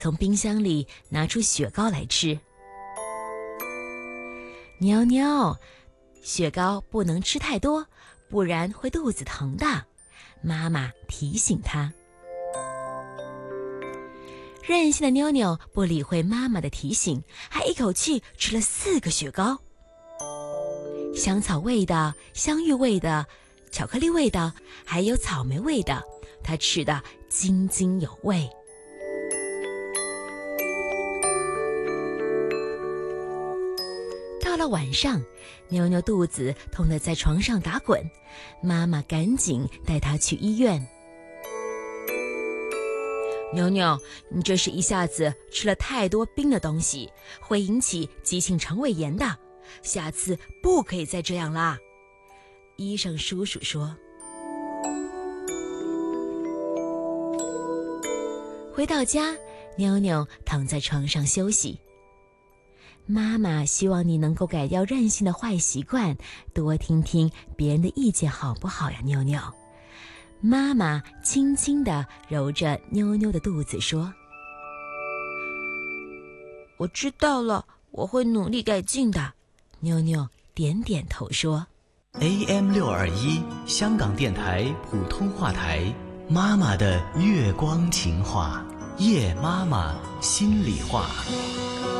从冰箱里拿出雪糕来吃。妞妞，雪糕不能吃太多，不然会肚子疼的，妈妈提醒她。任性的妞妞不理会妈妈的提醒，还一口气吃了4个雪糕。香草味的、香芋味的、巧克力味的，还有草莓味的，她吃得津津有味。到了晚上，妞妞肚子痛得在床上打滚，妈妈赶紧带她去医院。妞妞，你这是一下子吃了太多冰的东西，会引起急性肠胃炎的，下次不可以再这样啦。医生叔叔说。回到家，妞妞躺在床上休息。妈妈希望你能够改掉任性的坏习惯，多听听别人的意见好不好呀，妞妞？妈妈轻轻地揉着妞妞的肚子说：我知道了，我会努力改进的。妞妞点点头说。 AM621 香港电台普通话台，妈妈的月光情话，夜妈妈心里话。